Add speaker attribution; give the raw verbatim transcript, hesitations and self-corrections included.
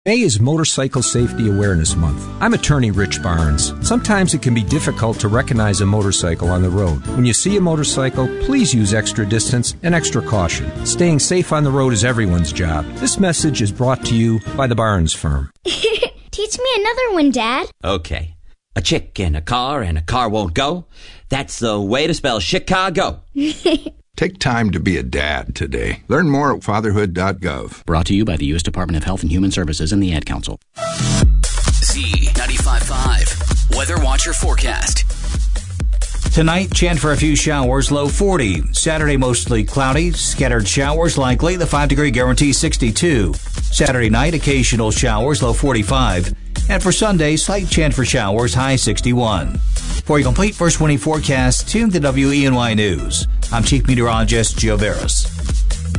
Speaker 1: May is Motorcycle Safety Awareness Month. I'm attorney Rich Barnes. Sometimes it can be difficult to recognize a motorcycle on the road. When you see a motorcycle, please use extra distance and extra caution. Staying safe on the road is everyone's job. This message is brought to you by the Barnes Firm.
Speaker 2: Teach me another one, Dad.
Speaker 3: Okay. A chick and a car and a car won't go. That's the way to spell Chicago.
Speaker 4: Take time to be a dad today. Learn more at fatherhood dot gov.
Speaker 5: Brought to you by the U S Department of Health and Human Services and the Ad Council.
Speaker 6: Z ninety-five point five Weather Watcher Forecast.
Speaker 7: Tonight, chance for a few showers, low forty. Saturday, mostly cloudy, scattered showers likely. The five-degree guarantee, sixty-two. Saturday night, occasional showers, low forty-five. And for Sunday, slight chance for showers, high sixty-one. For a complete first twenty forecast, tune to W E N Y News. I'm Chief Meteorologist Joe Veras.